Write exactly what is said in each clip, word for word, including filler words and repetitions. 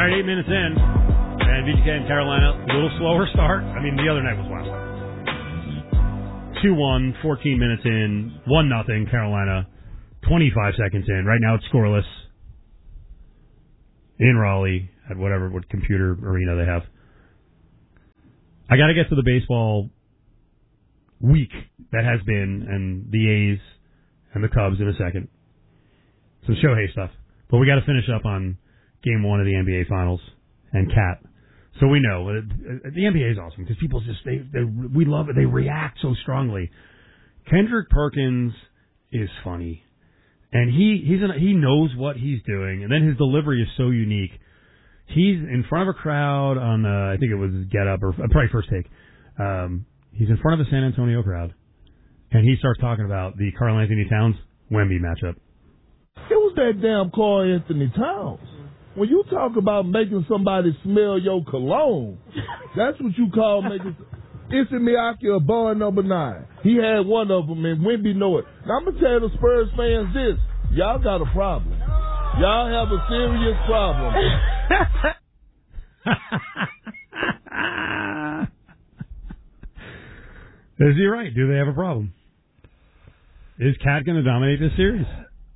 right, eight minutes in. And V G K in Carolina, a little slower start. I mean, the other night was wild. two one, fourteen minutes in, one nothing Carolina, twenty-five seconds in. Right now it's scoreless in Raleigh at whatever what computer arena they have. I got to get to the baseball week that has been, and the A's and the Cubs in a second. Some Shohei stuff. But we got to finish up on game one of the N B A Finals and Cat. So we know uh, the N B A is awesome because people just they, they we love it. They react so strongly. Kendrick Perkins is funny, and he he's an, he knows what he's doing, and then his delivery is so unique. He's in front of a crowd on uh, I think it was Get Up or uh, probably First Take. Um, he's in front of a San Antonio crowd, and he starts talking about the Karl Anthony Towns Wemby matchup. It was that damn Karl Anthony Towns. When you talk about making somebody smell your cologne, that's what you call making. Issa Miyake, a bar number nine. He had one of them, and Wemby know it. Now, I'm going to tell the Spurs fans this. Y'all got a problem. Y'all have a serious problem. Is he right? Do they have a problem? Is Cat going to dominate this series?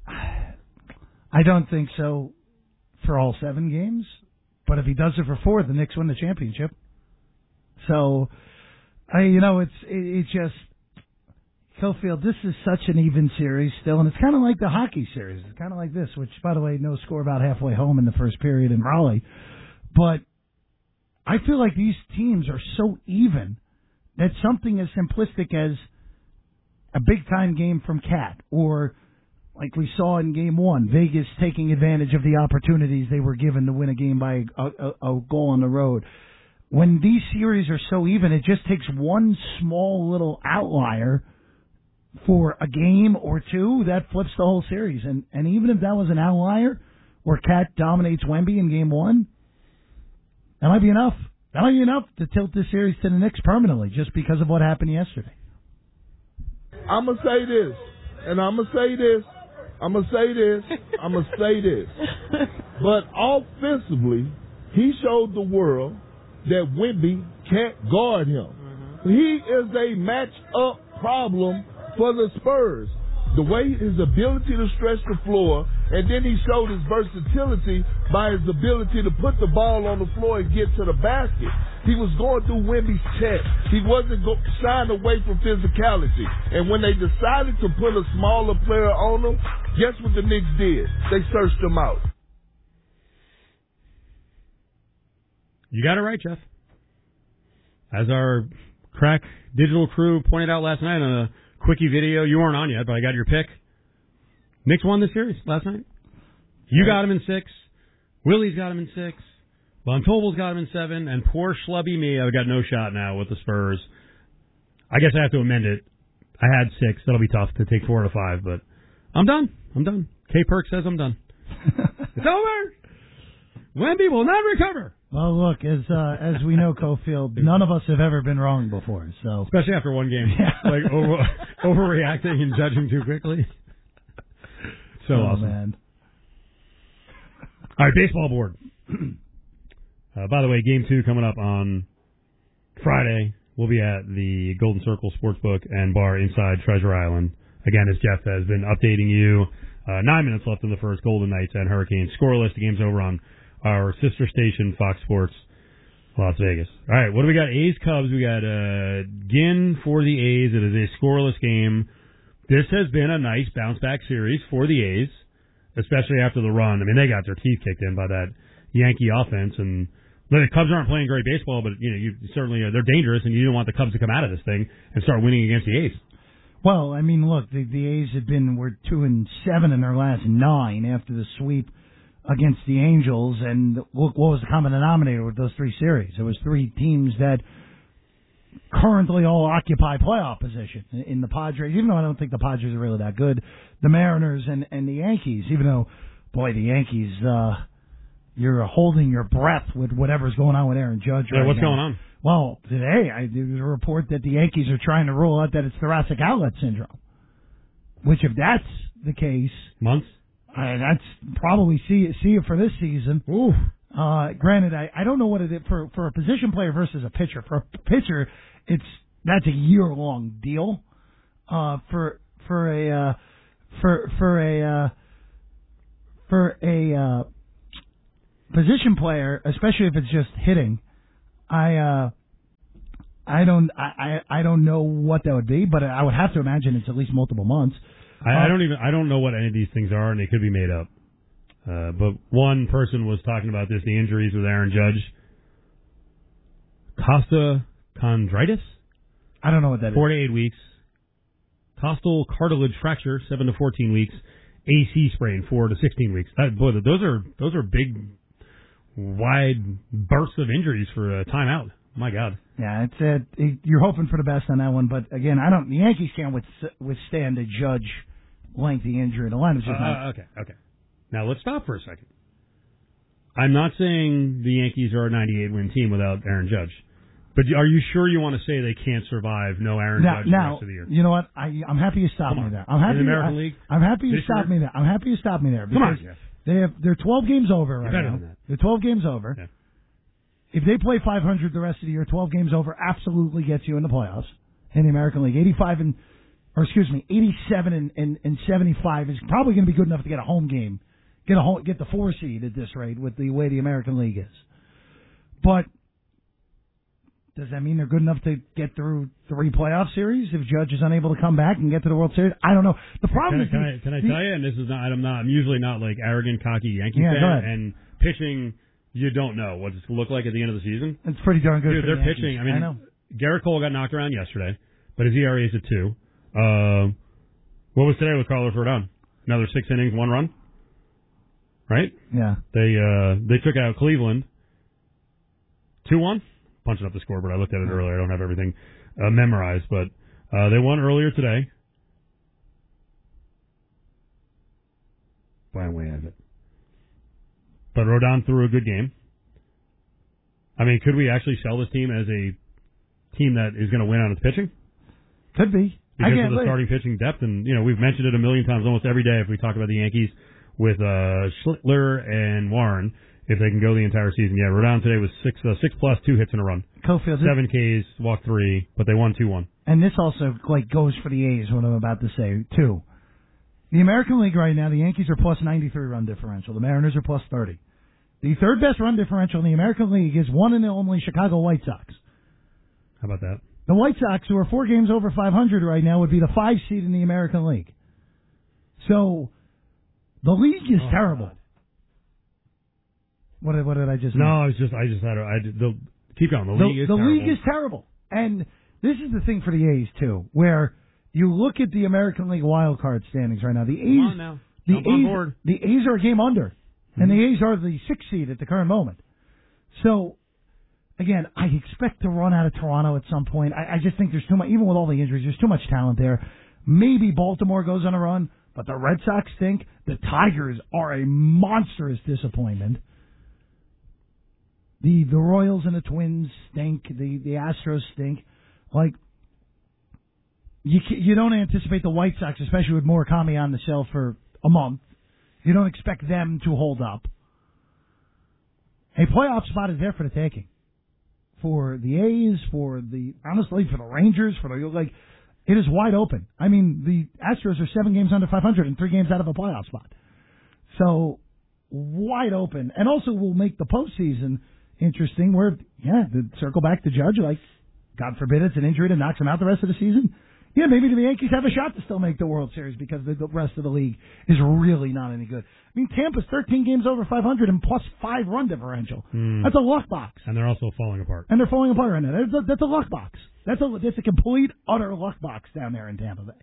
I don't think so for all seven games. But if he does it for four, the Knicks win the championship. So, I, you know, it's it, it just Cofield. This is such an even series still, and it's kind of like the hockey series. It's kind of like this, which, by the way, no score about halfway home in the first period in Raleigh. But I feel like these teams are so even that something as simplistic as a big-time game from Cat, or like we saw in Game One, Vegas taking advantage of the opportunities they were given to win a game by a, a, a goal on the road. When these series are so even, it just takes one small little outlier for a game or two that flips the whole series. And, and even if that was an outlier where Cat dominates Wemby in Game One, that might be enough. That might be enough to tilt this series to the Knicks permanently just because of what happened yesterday. I'm going to say this, and I'm going to say this, I'm going to say this, I'm going to say this. But offensively, he showed the world that Wemby can't guard him. Mm-hmm. He is a match-up problem for the Spurs. The way his ability to stretch the floor, and then he showed his versatility by his ability to put the ball on the floor and get to the basket. He was going through Wemby's chest. He wasn't go- shying away from physicality. And when they decided to put a smaller player on him, guess what the Knicks did? They searched him out. You got it right, Jeff. As our crack digital crew pointed out last night on a quickie video, you weren't on yet, but I got your pick. Knicks won the series last night. You got him in six. Willie's got him in six. Von Tobel's got him in seven. And poor schlubby me, I've got no shot now with the Spurs. I guess I have to amend it. I had six. That'll be tough to take four out of five, but I'm done. I'm done. K. Perk says I'm done. It's over. Wemby will not recover. Well, look, as uh, as we know, Cofield, none of us have ever been wrong before. So, especially after one game, yeah. like over, overreacting and judging too quickly. So oh, awesome. Man. All right, baseball board. uh, by the way, game two coming up on Friday. We'll be at the Golden Circle Sportsbook and Bar inside Treasure Island. Again, as Jeff has been updating you, uh, nine minutes left in the first. Golden Knights and Hurricanes scoreless. The game's over on our sister station, Fox Sports, Las Vegas. All right, what do we got? A's Cubs. We got uh, Ginn for the A's. It is a scoreless game. This has been a nice bounce-back series for the A's, especially after the run. I mean, they got their teeth kicked in by that Yankee offense, and the Cubs aren't playing great baseball, but you know, you certainly uh, they're dangerous, and you don't want the Cubs to come out of this thing and start winning against the A's. Well, I mean, look, the, the A's had been were two and seven in their last nine after the sweep against the Angels, and look, what was the common denominator with those three series? It was three teams that currently all occupy playoff position in the Padres, even though I don't think the Padres are really that good, the Mariners and, and the Yankees, even though, boy, the Yankees, uh, you're holding your breath with whatever's going on with Aaron Judge yeah, right what's now. going on? Well, today I, there was a report that the Yankees are trying to rule out that it's thoracic outlet syndrome, which if that's the case... Months? Uh, that's probably see it, see it for this season. Ooh. Uh, granted, I, I don't know what it is for for a position player versus a pitcher. For a pitcher, it's that's a year long deal. Uh, for for a uh, for for a uh, for a uh, position player, especially if it's just hitting, I uh, I don't I, I I don't know what that would be, but I would have to imagine it's at least multiple months. I, uh, I don't even I don't know what any of these things are, and they could be made up. Uh, but one person was talking about this, the injuries with Aaron Judge. Costa chondritis? I don't know what that Four is. to eight weeks. Costal cartilage fracture, seven to fourteen weeks. A C sprain, four to sixteen weeks. That, boy, those are those are big, wide bursts of injuries for a timeout. My God. Yeah, it's uh, it, you're hoping for the best on that one, but again, I don't. The Yankees can't with, withstand a Judge lengthy injury. The line is just uh, not. Okay, okay. Now let's stop for a second. I'm not saying the Yankees are a ninety-eight win team without Aaron Judge, but are you sure you want to say they can't survive no Aaron Now, Judge now the rest of the year? you know what? I, I'm happy you stopped Come me on. there. I'm happy. In the American I, League? I'm happy you This stopped year? me there. I'm happy you stopped me there. Come on, because Jeff. They have they're twelve games over right You're better now. than that. They're twelve games over. Yeah. If they play five hundred the rest of the year, twelve games over absolutely gets you in the playoffs in the American League. eighty-five and, or excuse me, eighty-seven and, and, and seventy-five is probably going to be good enough to get a home game, get a home, get the four seed at this rate with the way the American League is. But does that mean they're good enough to get through three playoff series if Judge is unable to come back and get to the World Series? I don't know. The problem Can, I, is can I, can I the, tell you? And this is not. I'm not. I'm usually not like arrogant, cocky Yankee Yeah, fan. go ahead. And pitching, you don't know what it's going to look like at the end of the season. it's pretty darn good. Dude, for they're the Yankees. pitching. I mean, know. Garrett Cole got knocked around yesterday, but his E R A is at two. Uh, what was today with Carlos Rodon? Another six innings, one run. Right? Yeah. They uh, they took out Cleveland. two one. Punching up the scoreboard. I looked at it earlier. I don't have everything uh, memorized, but uh, they won earlier today. Boy, I'm way out of it. But Rodon threw a good game. I mean, could we actually sell this team as a team that is going to win on its pitching? Could be. Because I of the wait. starting pitching depth, and you know we've mentioned it a million times almost every day if we talk about the Yankees with uh, Schlittler and Warren. If they can go the entire season, yeah. Rodon today was six, uh, six plus, two hits in a run, Cofield, seven Ks, walked three, but they won two one. and this also like goes for the A's. What I'm about to say too. The American League right now, the Yankees are plus ninety-three run differential. The Mariners are plus thirty. The third best run differential in the American League is one and only Chicago White Sox. How about that? The White Sox, who are four games over five hundred right now, would be the five seed in the American League. So the league is Oh, terrible. God. What did, what did I just? No, say? I was just, I just had, a, I did- the keep going. The The, league is the terrible. league is terrible, and this is the thing for the A's too, where you look at the American League wild card standings right now. The Come on A's, now. the Jump on A's, board. the A's are a game under, Mm-hmm. and the A's are the sixth seed at the current moment. So, again, I expect to run out of Toronto at some point. I, I just think there's too much, even with all the injuries, there's too much talent there. Maybe Baltimore goes on a run, but the Red Sox stink. The Tigers are a monstrous disappointment. The the Royals and the Twins stink. The the Astros stink. Like you ca- you don't anticipate the White Sox, especially with Murakami on the shelf for a month. You don't expect them to hold up. A playoff spot is there for the taking. For the A's, for the honestly for the Rangers, for the like, it is wide open. I mean, the Astros are seven games under five hundred and three games out of a playoff spot. So wide open, and also will make the postseason interesting. Where yeah, the circle back to Judge, like God forbid it's an injury that knocks him out the rest of the season. Yeah, maybe the Yankees have a shot to still make the World Series because the, the rest of the league is really not any good. I mean, Tampa's thirteen games over five hundred and plus five run differential. Hmm. That's a luck box. And they're also falling apart. And they're falling apart right now. That's a, that's a luck box. That's a that's a complete, utter luck box down there in Tampa Bay.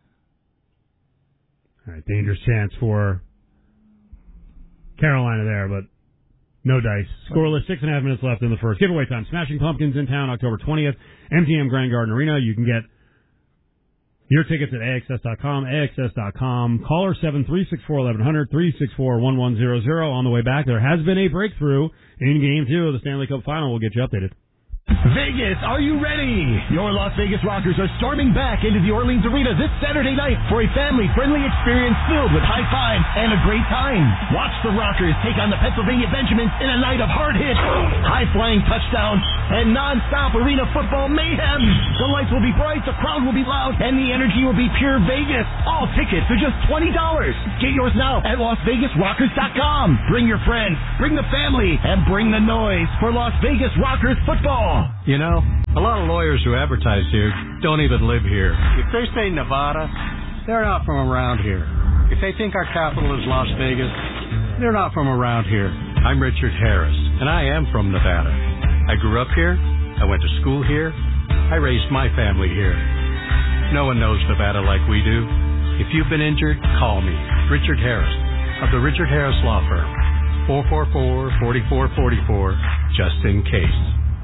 All right, dangerous chance for Carolina there, but no dice. Scoreless, six and a half minutes left in the first. Giveaway time. Smashing Pumpkins in town, October twentieth. M G M Grand Garden Arena. You can get your tickets at A X S dot com, A X S dot com. Caller seven three six four eleven hundred, three six four one one zero zero. On the way back, there has been a breakthrough in Game two of the Stanley Cup Final. We'll get you updated. Vegas, are you ready? Your Las Vegas Rockers are storming back into the Orleans Arena this Saturday night for a family-friendly experience filled with high fives and a great time. Watch the Rockers take on the Pennsylvania Benjamins in a night of hard hits, high-flying touchdowns, and non-stop arena football mayhem. The lights will be bright, the crowd will be loud, and the energy will be pure Vegas. All tickets are just twenty dollars. Get yours now at Las Vegas Rockers dot com. Bring your friends, bring the family, and bring the noise for Las Vegas Rockers football. You know, a lot of lawyers who advertise here don't even live here. If they say Nevada, they're not from around here. If they think our capital is Las Vegas, they're not from around here. I'm Richard Harris, and I am from Nevada. I grew up here. I went to school here. I raised my family here. No one knows Nevada like we do. If you've been injured, call me, Richard Harris, of the Richard Harris Law Firm. four four four, four four four four, just in case.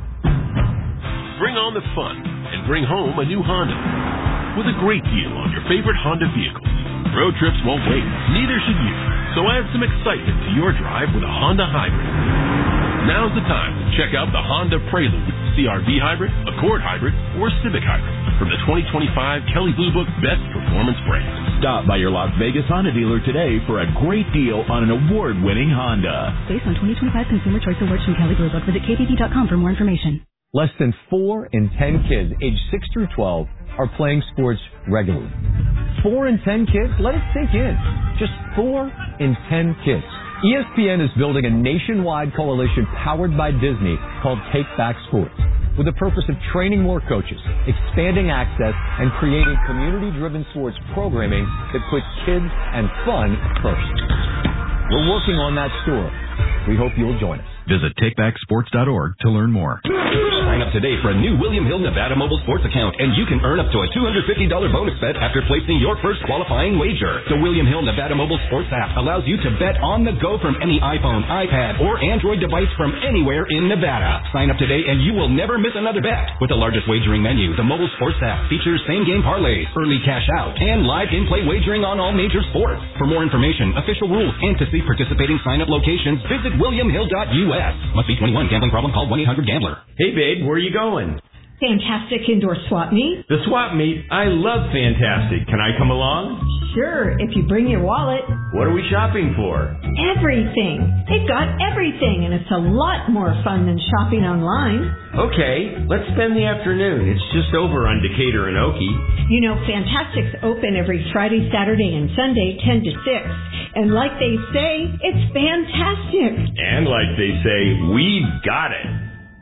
Bring on the fun and bring home a new Honda with a great deal on your favorite Honda vehicle. Road trips won't wait, neither should you. So add some excitement to your drive with a Honda Hybrid. Now's the time to check out the Honda Prelude, C R V Hybrid, Accord Hybrid, or Civic Hybrid from the twenty twenty-five Kelley Blue Book Best Performance Brand. Stop by your Las Vegas Honda dealer today for a great deal on an award-winning Honda. Based on twenty twenty-five Consumer Choice Awards from Kelley Blue Book, visit K P P dot com for more information. Less than four in ten kids aged six through twelve are playing sports regularly. Four in ten kids? Let it sink in. Just four in ten kids. E S P N is building a nationwide coalition powered by Disney called Take Back Sports, with the purpose of training more coaches, expanding access, and creating community-driven sports programming that puts kids and fun first. We're working on that story. We hope you'll join us. Visit take back sports dot org to learn more. Sign up today for a new William Hill Nevada Mobile Sports account, and you can earn up to a two hundred fifty dollars bonus bet after placing your first qualifying wager. The William Hill Nevada Mobile Sports app allows you to bet on the go from any iPhone, iPad, or Android device from anywhere in Nevada. Sign up today and you will never miss another bet. With the largest wagering menu, the Mobile Sports app features same-game parlays, early cash out, and live in-play wagering on all major sports. For more information, official rules, and to see participating sign-up locations, visit william hill dot U S. Must be twenty-one. Gambling problem? Call one eight hundred gambler. Hey, babe, where are you going? Fantastic Indoor Swap Meet. The swap meet? I love Fantastic. Can I come along? Sure, if you bring your wallet. What are we shopping for? Everything. They've got everything, and it's a lot more fun than shopping online. Okay, let's spend the afternoon. It's just over on Decatur and Okie. You know, Fantastic's open every Friday, Saturday, and Sunday, ten to six. And like they say, it's fantastic. And like they say, we've got it.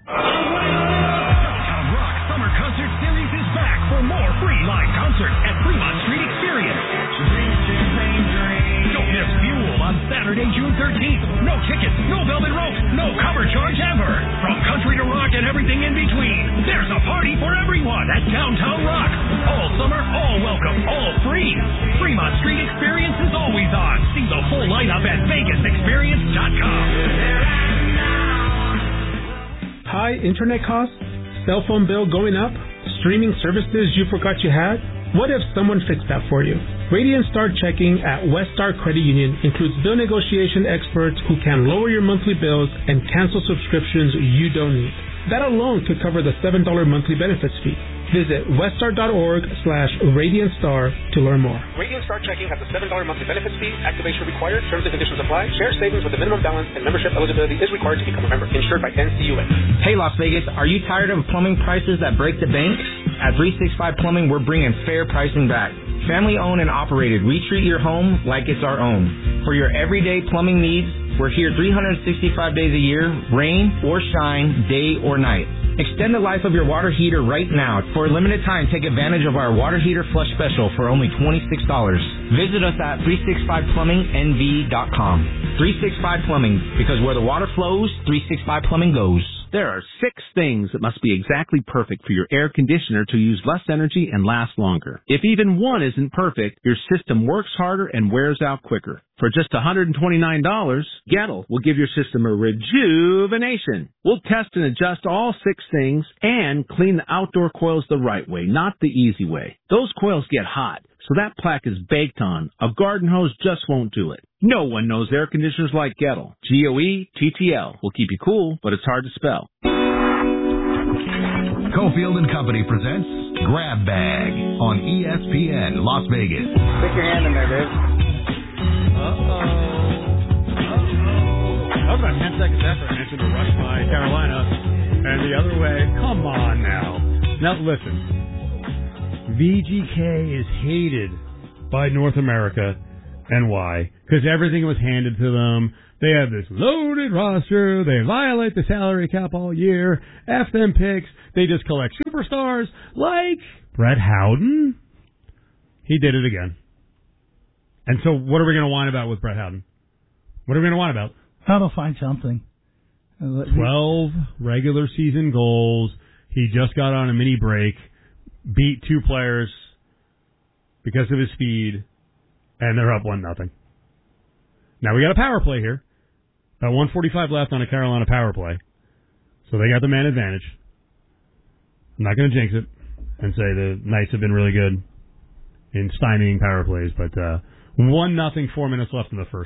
Rock Summer Concert Series is back for more free live concerts at Fremont Street Experience. Don't miss Fuel on Saturday, June thirteenth. No tickets, no velvet rope, no cover charge ever. From country to rock and everything in between, there's a party for everyone at Downtown Rock. All summer, all welcome, all free. Fremont Street Experience is always on. See the full lineup at vegas experience dot com. High internet costs? Cell phone bill going up? Streaming services you forgot you had? What if someone fixed that for you? Radiant Star Checking at Westar Credit Union includes bill negotiation experts who can lower your monthly bills and cancel subscriptions you don't need. That alone could cover the seven dollars monthly benefits fee. Visit westar.org slash Radiant Star to learn more. Radiant Star Checking has a seven dollars monthly benefits fee. Activation required. Terms and conditions apply. Share savings with a minimum balance and membership eligibility is required to become a member. Insured by N C U A. Hey, Las Vegas, are you tired of plumbing prices that break the bank? At three sixty-five Plumbing, we're bringing fair pricing back. Family owned and operated. We treat your home like it's our own. For your everyday plumbing needs, we're here three hundred sixty-five days a year, rain or shine, day or night. Extend the life of your water heater right now. For a limited time, take advantage of our water heater flush special for only twenty-six dollars. Visit us at three sixty-five plumbing N V dot com. three sixty-five Plumbing, because where the water flows, three sixty-five Plumbing goes. There are six things that must be exactly perfect for your air conditioner to use less energy and last longer. If even one isn't perfect, your system works harder and wears out quicker. For just one hundred twenty-nine dollars, Gettle will give your system a rejuvenation. We'll test and adjust all six things and clean the outdoor coils the right way, not the easy way. Those coils get hot, so that plaque is baked on. A garden hose just won't do it. No one knows air conditioners like Gettle. G O E T T L will keep you cool, but it's hard to spell. Cofield and Company presents Grab Bag on E S P N Las Vegas. Stick your hand in there, Dave. Uh-oh. That was about ten seconds after I mentioned a rush by Carolina. And the other way, come on now. Now listen, V G K is hated by North America. And why? Because everything was handed to them. They have this loaded roster. They violate the salary cap all year. F them picks. They just collect superstars like Brett Howden. He did it again. And so what are we going to whine about with Brett Howden? What are we going to whine about? How to find something. twelve regular season goals. He just got on a mini break, beat two players because of his speed, and they're up one nothing. Now we got a power play here. About one forty-five left on a Carolina power play. So they got the man advantage. I'm not going to jinx it and say the Knights have been really good in stymieing power plays, but uh, one nothing, four minutes left in the first.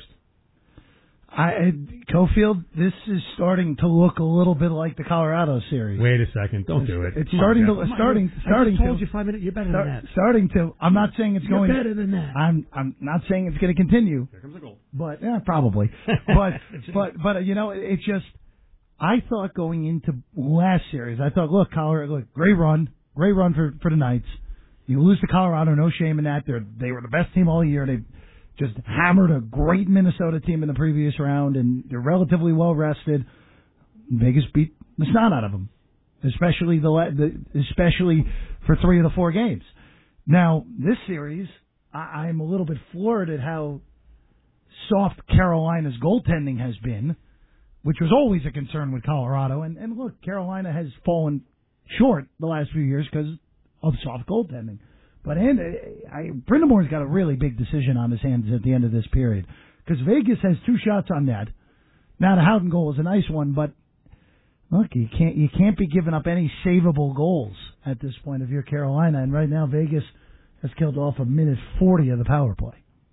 I, Cofield, this is starting to look a little bit like the Colorado series. Wait a second, don't it's, do it. It's Come starting on, to starting on, starting I just told to, you five minutes. You're better start, than that. Starting to. I'm not saying it's You're going. better than that. I'm I'm not saying it's going to continue. Here comes a goal. But yeah, probably. but but but uh, you know, it, it's just. I thought going into last series, I thought, look, Colorado, look, great run, great run for for the Knights. You lose to Colorado, no shame in that. They they were the best team all year. They just hammered a great Minnesota team in the previous round, and they're relatively well rested. Vegas beat the snot out of them, especially the, the especially for three of the four games. Now this series, I, I'm a little bit floored at how soft Carolina's goaltending has been, which was always a concern with Colorado. And, and look, Carolina has fallen short the last few years because of soft goaltending. But and, I, Brindamore's got a really big decision on his hands at the end of this period because Vegas has two shots on net. Now the Howden goal is a nice one, but look, you can't you can't be giving up any savable goals at this point if you're Carolina. And right now Vegas has killed off a minute forty of the power play.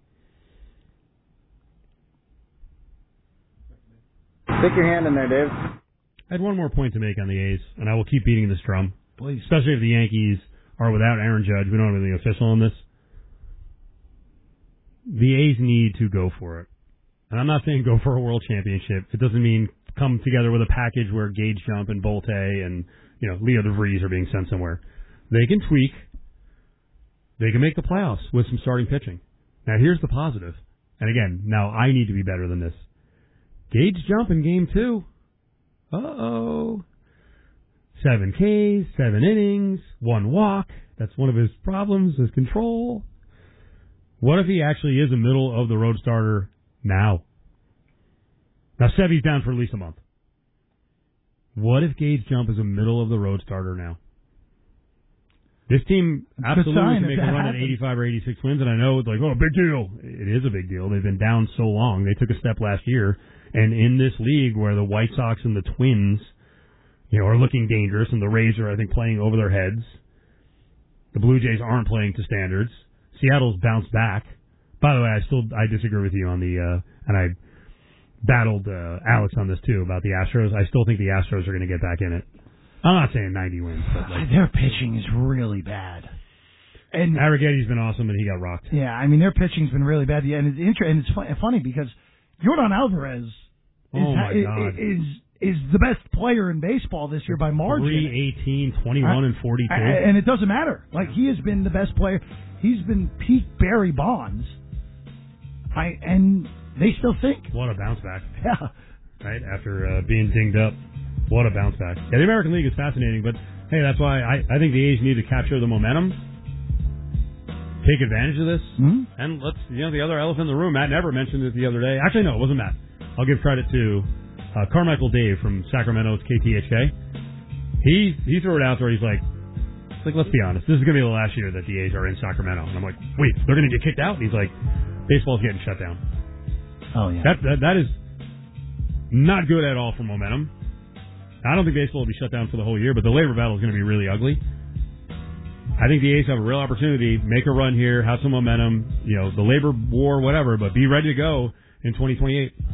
Stick your hand in there, Dave. I had one more point to make on the A's, and I will keep beating this drum. Please. Especially if the Yankees are without Aaron Judge. We don't have anything official on this. The A's need to go for it. And I'm not saying go for a world championship. It doesn't mean come together with a package where Gage Jump and Bolte and, you know, Leo DeVries are being sent somewhere. They can tweak. They can make the playoffs with some starting pitching. Now, here's the positive. And again, now I need to be better than this. Gage Jump in game two. Uh-oh. Seven Ks, seven innings, one walk. That's one of his problems, his control. What if he actually is a middle-of-the-road starter now? Now, Sevy's down for at least a month. What if Gage Jump is a middle-of-the-road starter now? This team absolutely can make a run at eighty-five or eighty-six wins, and I know it's like, oh, big deal. It is a big deal. They've been down so long. They took a step last year, and in this league where the White Sox and the Twins, you know, are looking dangerous, and the Rays are, I think, playing over their heads. The Blue Jays aren't playing to standards. Seattle's bounced back. By the way, I still I disagree with you on the, uh, and I battled uh, Alex on this too about the Astros. I still think the Astros are going to get back in it. I'm not saying ninety wins, but like, their pitching is really bad. And Arrighetti's been awesome, but he got rocked. Yeah, I mean their pitching's been really bad. Yeah, and it's inter- and it's fun- funny because Yordan Alvarez is, oh my is, God. is is the best player in baseball this year by margin. three eighteen, twenty-one, and forty-two. I, and it doesn't matter. Like, he has been the best player. He's been peak Barry Bonds. I and they still think. What a bounce back. Yeah. Right, after uh, being dinged up. What a bounce back. Yeah, the American League is fascinating, but hey, that's why I, I think the A's need to capture the momentum, take advantage of this, mm-hmm. and let's, you know, the other elephant in the room, Matt Never mentioned it the other day. Actually, no, it wasn't Matt. I'll give credit to uh, Carmichael Dave from Sacramento's K T H K. He he threw it out there. He's like, like, let's be honest, this is going to be the last year that the A's are in Sacramento. And I'm like, wait, they're going to get kicked out? And he's like, baseball's getting shut down. Oh, yeah. That, that, that is not good at all for momentum. I don't think baseball will be shut down for the whole year, but the labor battle is going to be really ugly. I think the A's have a real opportunity, make a run here, have some momentum, you know, the labor war, whatever, but be ready to go in twenty twenty-eight.